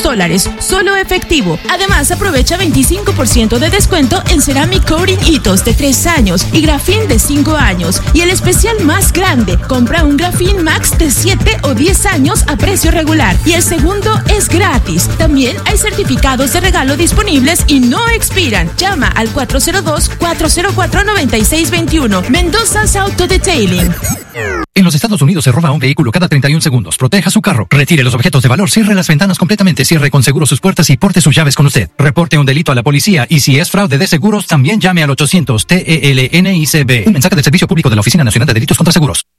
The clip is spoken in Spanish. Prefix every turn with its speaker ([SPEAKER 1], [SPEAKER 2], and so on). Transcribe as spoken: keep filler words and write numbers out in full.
[SPEAKER 1] dólares, solo efectivo. Además, aprovecha veinticinco por ciento de descuento en Ceramic Coating Hitos de tres años y Grafin de cinco años. Y el especial más grande, compra un Grafin Max de siete o diez años a precio regular y el segundo es gratis. También hay certificados de regalo disponibles y no expiran. Llama al cuatro cero dos, cuatro cero cuatro, nueve seis dos uno. Mendoza's Auto Detailing.
[SPEAKER 2] En los Estados Unidos se roba un vehículo cada treinta y un segundos. Proteja su carro. Retire los objetos de valor. Cierre las ventanas completamente. Cierre con seguro sus puertas y porte sus llaves con usted. Reporte un delito a la policía y si es fraude de seguros, también llame al ochocientos T E L N I C B. Un mensaje del Servicio Público de la Oficina Nacional de Delitos contra Seguros.